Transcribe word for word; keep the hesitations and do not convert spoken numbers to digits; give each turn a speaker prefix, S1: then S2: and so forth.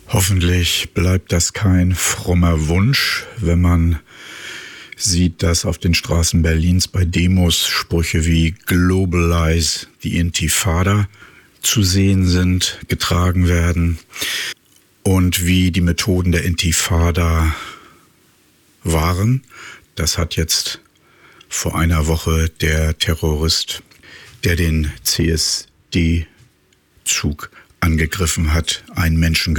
S1: Hoffentlich bleibt das kein frommer Wunsch, wenn man sieht, dass auf den Straßen Berlins bei Demos Sprüche wie Globalize die Intifada zu sehen sind, getragen werden und wie die Methoden der Intifada waren. Das hat jetzt vor einer Woche der Terrorist, der den C S D-Zug angegriffen hat, einen Menschen